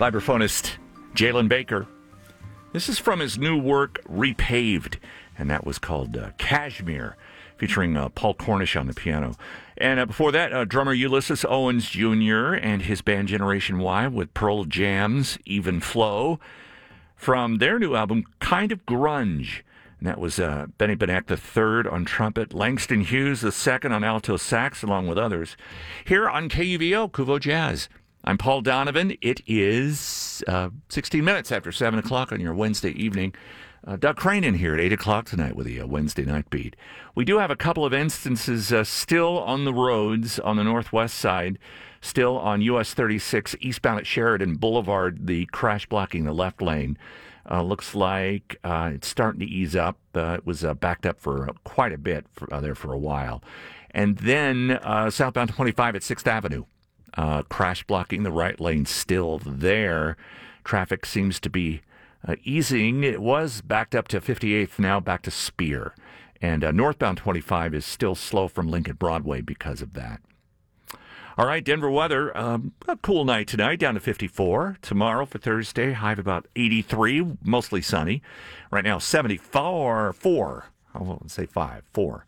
vibraphonist Jalen Baker. This is from his new work, Repaved, and that was called Kashmir, featuring Paul Cornish on the piano. And before that, drummer Ulysses Owens Jr. and his band Generation Y with Pearl Jam's Even Flow from their new album, Kind of Grunge. And that was Benny Benek III on trumpet, Langston Hughes II on alto sax, along with others. Here on KUVO, Kuvo Jazz. I'm Paul Donovan. It is 16 minutes after 7 o'clock on your Wednesday evening. Doug Crane in here at 8 o'clock tonight with the Wednesday night beat. We do have a couple of instances still on the roads on the northwest side, still on US 36 eastbound at Sheridan Boulevard, the crash blocking the left lane. Looks like it's starting to ease up. It was backed up for quite a bit there for a while. And then southbound 25 at 6th Avenue. Crash blocking the right lane still there. Traffic seems to be easing. It was backed up to 58th, now back to Spear. And northbound 25 is still slow from Lincoln Broadway because of that. All right, Denver weather. A cool night tonight, down to 54. Tomorrow for Thursday, high of about 83, mostly sunny. Right now, 74, 4. I won't say 5, 4.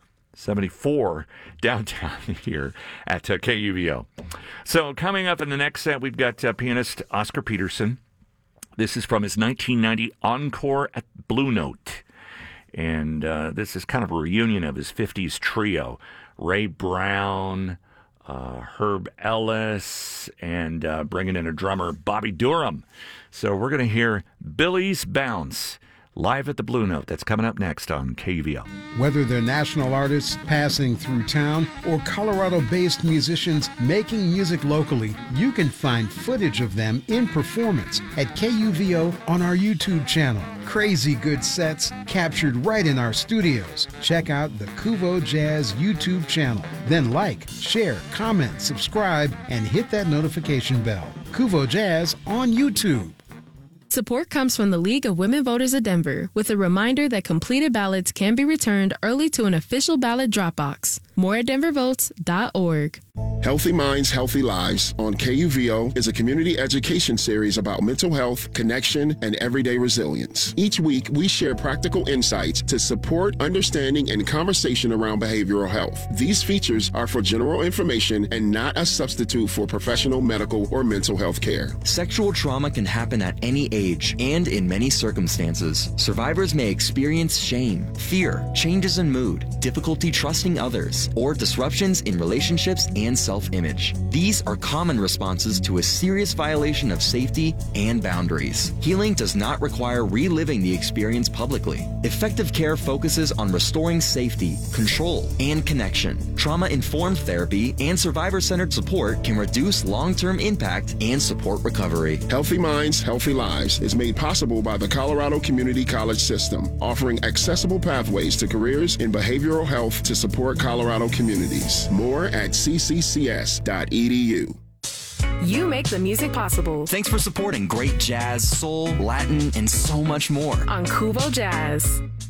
74 downtown here at KUVO. So coming up in the next set, we've got pianist Oscar Peterson. This is from his 1990 Encore at Blue Note. And this is kind of a reunion of his 50s trio. Ray Brown, Herb Ellis, and bringing in a drummer, Bobby Durham. So we're going to hear Billy's Bounce live at the Blue Note. That's coming up next on KUVO. Whether they're national artists passing through town or Colorado-based musicians making music locally, you can find footage of them in performance at KUVO on our YouTube channel. Crazy good sets captured right in our studios. Check out the Kuvo Jazz YouTube channel. Then like, share, comment, subscribe, and hit that notification bell. Kuvo Jazz on YouTube. Support comes from the League of Women Voters of Denver with a reminder that completed ballots can be returned early to an official ballot drop box. More at denvervotes.org. Healthy Minds, Healthy Lives on KUVO is a community education series about mental health, connection, and everyday resilience. Each week, we share practical insights to support understanding and conversation around behavioral health. These features are for general information and not a substitute for professional medical or mental health care. Sexual trauma can happen at any age and in many circumstances. Survivors may experience shame, fear, changes in mood, difficulty trusting others, or disruptions in relationships and self-image. These are common responses to a serious violation of safety and boundaries. Healing does not require reliving the experience publicly. Effective care focuses on restoring safety, control, and connection. Trauma-informed therapy and survivor-centered support can reduce long-term impact and support recovery. Healthy Minds, Healthy Lives is made possible by the Colorado Community College System, offering accessible pathways to careers in behavioral health to support Colorado communities. More at cccs.edu. You make the music possible. Thanks for supporting great jazz, soul, Latin, and so much more on Kuvo Jazz.